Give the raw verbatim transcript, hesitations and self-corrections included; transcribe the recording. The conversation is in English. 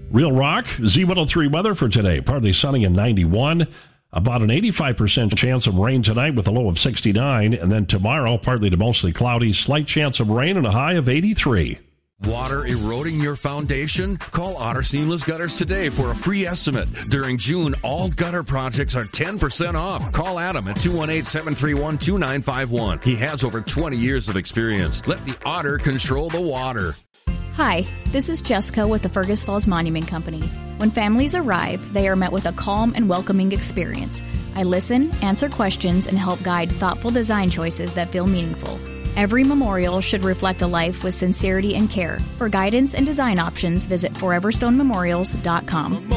Real Rock, Z one oh three weather for today. Partly sunny and ninety-one. About an eighty-five percent chance of rain tonight with a low of sixty-nine. And then tomorrow, partly to mostly cloudy, slight chance of rain and a high of eighty-three. Water eroding your foundation? Call Otter Seamless Gutters today for a free estimate. During June, all gutter projects are ten percent off. Call Adam at two one eight, seven three one, two nine five one. He has over twenty years of experience. Let the Otter control the water. Hi, this is Jessica with the Fergus Falls Monument Company. When families arrive, they are met with a calm and welcoming experience. I listen, answer questions, and help guide thoughtful design choices that feel meaningful. Every memorial should reflect a life with sincerity and care. For guidance and design options, visit forever stone memorials dot com.